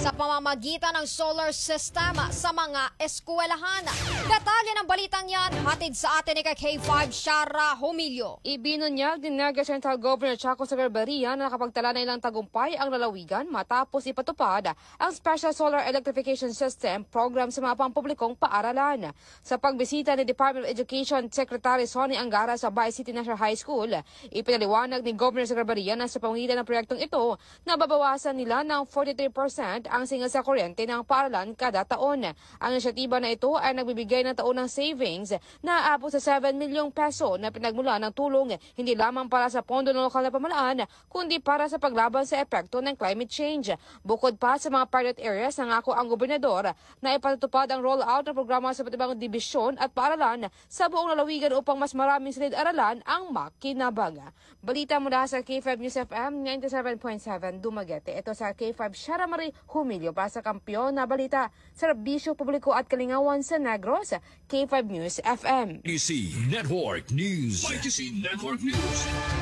sa pamamagitan ng solar system sa mga eskwelahan. Detalye ng balitang yan, hatid sa atin ni K5 Shara Humilio. Ibinunyag din Naga Central Governor Chaco Sagreberia na nakapagtala na ilang tagumpay ang lalawigan matapos ipatupad ang Special Solar Electrification System program sa mga pampublikong paaralan. Sa pagbisita ni Department of Education Secretary Sonny Angara sa Bay City National High School, ipinaliwanag ni Governor Sagreberia na sa pamamagitan ng proyektong ito, nababawasan nila ng 43% ang singil sa kuryente ng paaralan kada taon. Ang inisyatiba na ito ay nagbibigay ng taon ng savings na aabot sa 7 milyong peso na pinagmula ng tulong hindi lamang para sa pondo ng lokal na pamahalaan, kundi para sa paglaban sa epekto ng climate change. Bukod pa sa mga pilot areas, nangako ang gobernador na ipatutupad ang rollout ng programa sa iba't ibang dibisyon at paaralan sa buong lalawigan upang mas maraming silid-aralan ang makinabang. Balita mula sa K5 News FM 97.7 Dumaguete. Ito sa K5 Shara Humilio para sa Kampiyon na Balita sa Serbisyo Publiko at Kalingawan sa Negros, K5 News FM. YTC Network News. YTC Network News.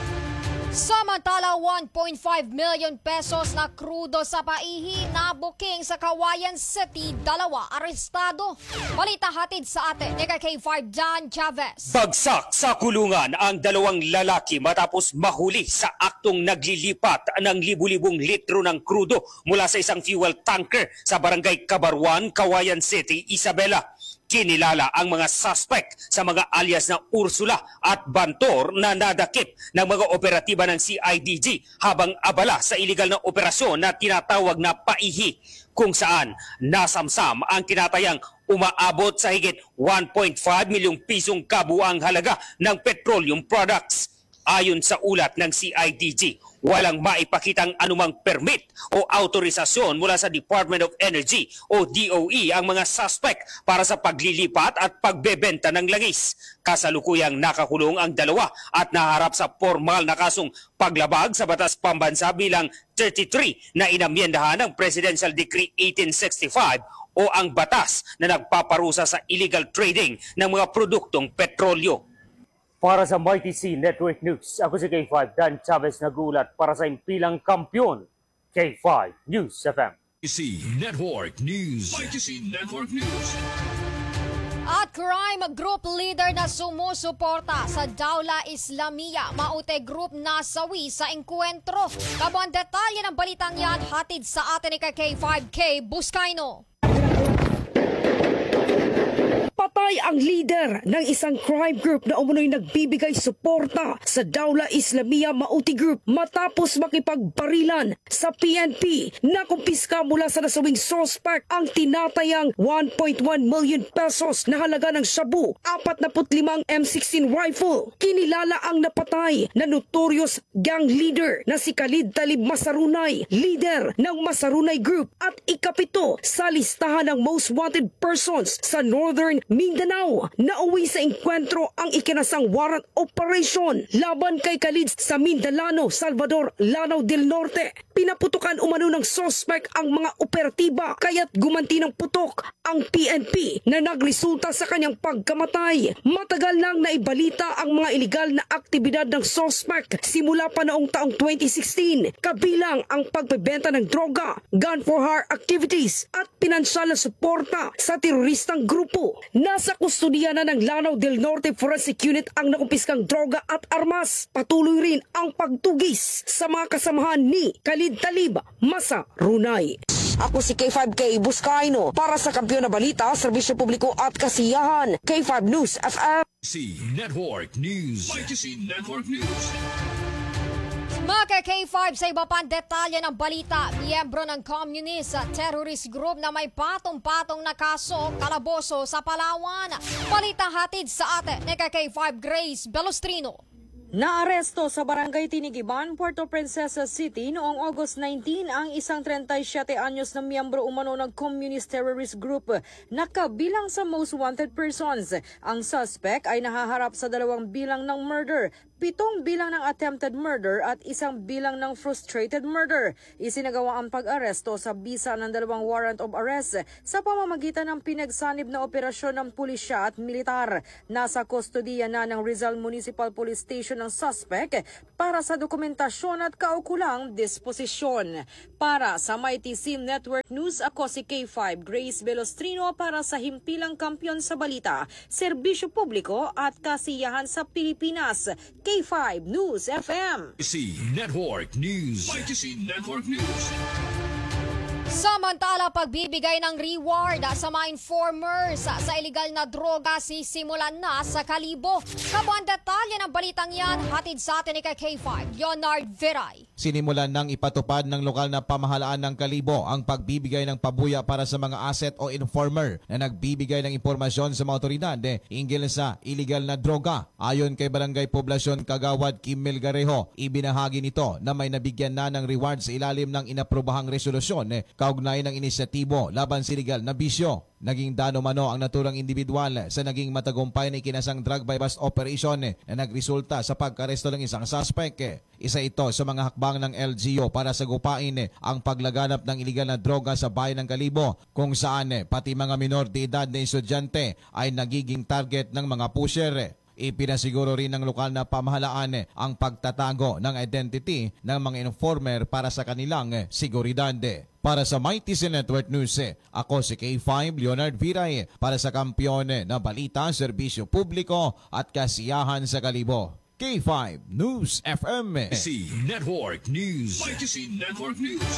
Samantala, 1.5 million pesos na krudo sa paihi na booking sa Kawayan City, 2 arestado. Balita hatid sa atin ni K5 Dan Chavez. Bagsak sa kulungan ang 2 lalaki matapos mahuli sa aktong naglilipat ng libu-libong litro ng krudo mula sa isang fuel tanker sa Barangay Cabarwan, Kawayan City, Isabela. Kinilala ang mga suspect sa mga alias na Ursula at Bantor na nadakip ng mga operatiba ng CIDG habang abala sa iligal na operasyon na tinatawag na paihi, kung saan nasamsam ang tinatayang umaabot sa higit 1.5 milyong pisong kabuang halaga ng petroleum products. Ayon sa ulat ng CIDG, walang maipakitang anumang permit o autorisasyon mula sa Department of Energy o DOE ang mga suspect para sa paglilipat at pagbebenta ng langis. Kasalukuyang nakakulong ang 2 at naharap sa formal na kasong paglabag sa batas pambansa bilang 33 na inamyendahan ng Presidential Decree 1865 o ang batas na nagpaparusa sa illegal trading ng mga produktong petrolyo. Para sa YTC Network News, ako si K5 Dan Chavez nagulat para sa impilang kampiyon, K5 News FM. YTC Network News. YTC Network News. At crime group leader na sumusuporta sa Daula Islamia, Maute Group nasawi sa engkwentro. Kabuang detalye ng balitang yan, hatid sa atin ni K5K Buscaino. Patay ang leader ng isang crime group na umunoy nagbibigay suporta sa Daula Islamia Maute Group matapos makipagbarilan sa PNP na kumpiska mula sa nasawing suspect ang tinatayang 1.1 million pesos na halaga ng shabu, 45 M16 rifle. Kinilala ang napatay na notorious gang leader na si Khalid Talib Masarunay, leader ng Masarunay Group at ikapito sa listahan ng most wanted persons sa Northern Mindanao. Nauwi sa engkwentro ang ikinasang warrant operation laban kay Khalid sa Mindanao, Salvador, Lanao del Norte. Pinaputukan umano ng suspect ang mga operatiba kaya't gumanti ng putok ang PNP na nagresulta sa kanyang pagkamatay. Matagal nang naibalita ang mga iligal na aktibidad ng suspect simula pa noong taong 2016, kabilang ang pagbebenta ng droga, gun for hire activities at pinansyal na suporta sa teroristang grupo. Nasa kustudiya na ng Lanao del Norte Forensic Unit ang nakumpiskang droga at armas. Patuloy rin ang pagtugis sa mga kasamahan ni Khalid Talib Masarunay. Ako si K5K Buscaino para sa Kampiyon na Balita, Serbisyo Publiko at Kasiyahan, K5 News FM. YTC Network News. YTC Network News. Mga K5 sa iba pang detalye ng balita, miyembro ng communist terrorist group na may patong-patong na kaso, kalaboso sa Palawan. Balita hatid sa atin ni K5 Grace Belostrino. Naaresto sa Barangay Tinigiban, Puerto Princesa City noong August 19 ang isang 37 anyos na miyembro umano ng Communist Terrorist Group na kabilang sa most wanted persons. Ang suspect ay nahaharap sa 2 bilang ng murder, 7 bilang ng attempted murder at 1 bilang ng frustrated murder. Isinagawa ang pag-aresto sa bisa ng 2 warrant of arrest sa pamamagitan ng pinagsanib na operasyon ng pulisya at militar. Nasa kustodiya na ng Rizal Municipal Police Station ng suspect para sa dokumentasyon at kaukulang disposisyon. Para sa Mighty Scene Network News, ako si K5 Grace Velostrino para sa himpilang kampiyon sa balita, serbisyo publiko at kasiyahan sa Pilipinas. K5 News FM. Network News. Network News. Samantala, pagbibigay ng reward sa mga informers sa iligal na droga sisimulan na sa Kalibo. Kabuang detalye ng balitang yan, hatid sa atin ni K5, Leonard Viray. Sinimulan ng ipatupad ng lokal na pamahalaan ng Kalibo ang pagbibigay ng pabuya para sa mga asset o informer na nagbibigay ng impormasyon sa mga otoridad hinggil sa iligal na droga. Ayon kay Barangay Poblasyon Kagawad Kim Melgarejo, ibinahagi nito na may nabigyan na ng reward sa ilalim ng inaprobahang resolusyon kaugnay ng inisyatibo laban sa iligal na bisyo. Naging dano-mano ang naturang individual sa naging matagumpay na ikinasang drug bypass operation na nagresulta sa pagkaresto ng isang suspect. Isa ito sa mga hakbang ng LGU para sagupain ang paglaganap ng iligal na droga sa bayan ng Kalibo, kung saan pati mga minor de edad na estudyante ay nagiging target ng mga pusher. Ipinasiguro rin ng lokal na pamahalaan ang pagtatago ng identity ng mga informer para sa kanilang seguridad. Para sa Mighty Scene Network News, ako si K5 Leonard Viray para sa kampiyon na balita, serbisyo publiko at kasiyahan sa Kalibo. K5 News FM. Network News. Network News.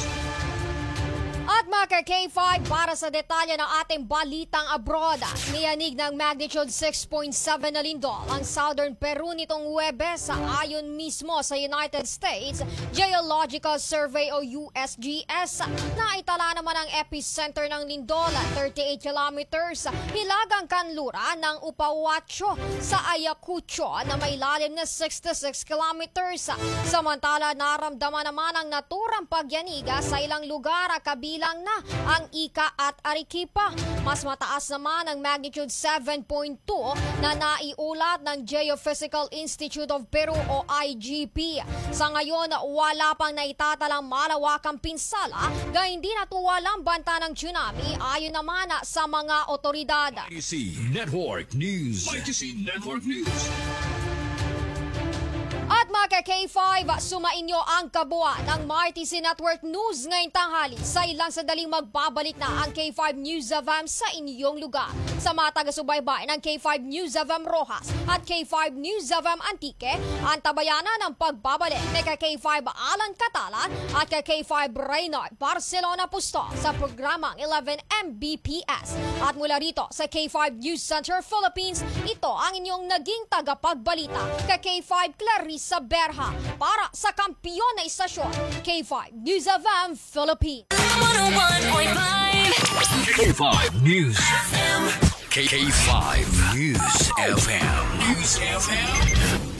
At mga K5, para sa detalye ng ating balitang abroad, niyanig ng magnitude 6.7 na lindol ang Southern Peru nitong Huwebes ayon mismo sa United States Geological Survey o USGS. Naitala naman ang epicenter ng lindol 38 kilometers hilagang kanluran ng Upahuacho sa Ayacucho na may lalim na 66 kilometers. Samantala, naramdaman naman ang naturang pagyaniga sa ilang lugar kabilang na ang Ica at Arequipa. Mas mataas naman ang magnitude 7.2 na naiulat ng Geophysical Institute of Peru o IGP. Sa ngayon, wala pang naitatalang malawakang pinsala, gayon din at walang banta ng tsunami ayon naman sa mga otoridad. Network News. Network News. At mga K5, sumainyo ang kabuuan ng Mighty Scene Network News ngayong tanghali. Sa ilang sandaling magbabalik na ang K5 News FM sa inyong lugar. Sa mga taga-subaybay ng K5 News FM Rojas at K5 News FM Antique, ang tabayanan ng pagbabalik ni K5 Alan Catalan at K5 Reynard Barcelona Pusto sa programang 11 Mbps. At mula rito sa K5 News Center Philippines, ito ang inyong naging tagapagbalita K5 Clarissa Berha para sa kampiyon na istasyon K5 News FM Philippines. 101.5 K5 News FM. K5 News FM. News FM.